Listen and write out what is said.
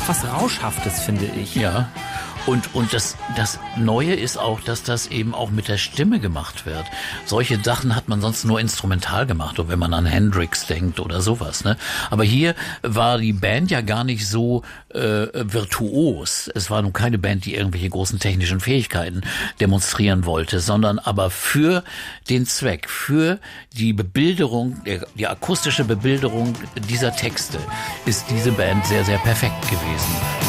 was Rauschhaftes, finde ich. Ja. Und das Neue ist auch, dass das eben auch mit der Stimme gemacht wird. Solche Sachen hat man sonst nur instrumental gemacht, oder wenn man an Hendrix denkt oder sowas, ne? Aber hier war die Band ja gar nicht so virtuos. Es war nun keine Band, die irgendwelche großen technischen Fähigkeiten demonstrieren wollte, sondern aber für den Zweck, für die Bebilderung, die akustische Bebilderung dieser Texte ist diese Band sehr, sehr perfekt gewesen.